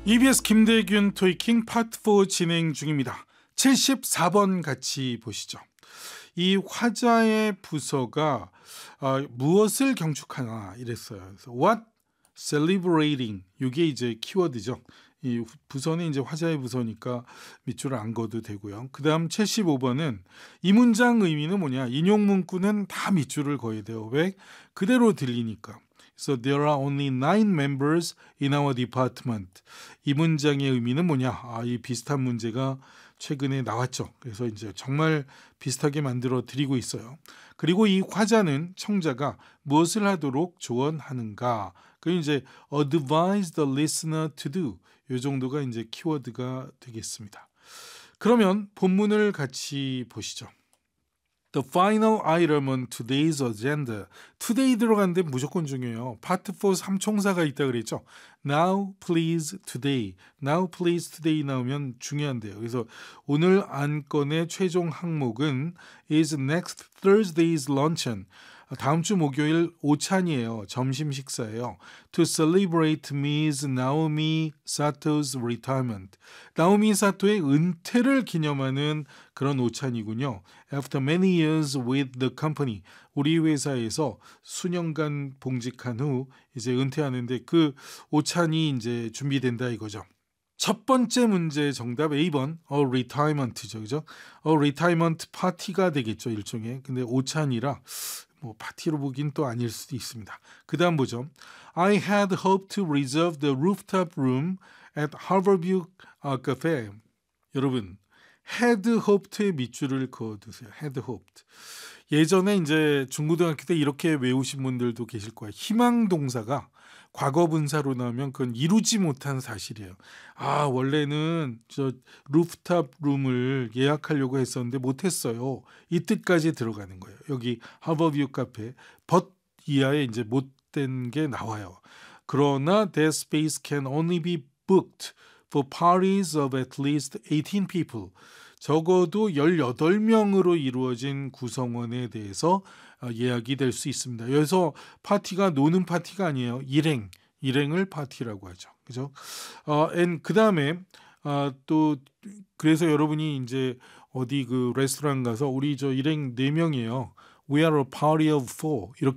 EBS 김대균 토익킹 파트 4 진행 중입니다. 74번 같이 보시죠. 이 화자의 부서가 무엇을 경축하나 이랬어요. 그래서 what celebrating 이게 이제 키워드죠. 이 부서는 이제 화자의 부서니까 밑줄을 안 그어도 되고요. 그다음 75번은 이 문장 의미는 뭐냐? 인용 문구는 다 밑줄을 그어야 돼요. 왜? 그대로 들리니까. So there are only 9 members in our department. 이 문장의 의미는 뭐냐? 이 비슷한 문제가 최근에 나왔죠. 그래서 이제 정말 비슷하게 만들어 드리고 있어요. 그리고 이 화자는 청자가 무엇을 하도록 조언하는가? 그 이제 advise the listener to do. 이 정도가 이제 키워드가 되겠습니다. 그러면 본문을 같이 보시죠. The final item on today's agenda. Today 들어갔는데 무조건 중요해요. Part 4 삼총사가 있다 그랬죠. Now, please, today. Now, please, today 나오면 중요한데요. 그래서 오늘 안건의 최종 항목은 is next Thursday's luncheon. 다음 주 목요일 오찬이에요. 점심 식사예요. To celebrate Ms. Naomi Sato's retirement. 나오미 사토의 은퇴를 기념하는 그런 오찬이군요. After many years with the company. 우리 회사에서 수년간 봉직한 후 이제 은퇴하는데 그 오찬이 이제 준비된다 이거죠. 첫 번째 문제 정답 A번 retirement죠. 그죠? retirement 파티가 되겠죠. 일종의. 근데 오찬이라 뭐 파티로 보긴 또 아닐 수도 있습니다. 그 다음 보죠. I had hoped to reserve the rooftop room at Harborview Cafe. 여러분, had hoped의 밑줄을 그어두세요. had hoped. 예전에 이제 중고등학교 때 이렇게 외우신 분들도 계실 거예요. 희망 동사가 과거 분사로 나오면 그건 이루지 못한 사실이에요. 원래는 저 루프탑 룸을 예약하려고 했었는데 못했어요. 이 뜻까지 들어가는 거예요. 여기 하버뷰 카페 but 이하에 이제 못된 게 나와요. 그러나 that space can only be booked for parties of at least 18 people. 적어도 18명으로 이루어진 구성원에 대해서 예약이 될 수 있습니다. 그래서 파티가 노는 파티가 아니에요. 일행을 파티라고 하죠. 그죠? 그 다음에 또 그래서 여러분이 이제 어디 그 레스토랑 가서 우리 저 일행 4명이에요. We are a party of 4 이렇게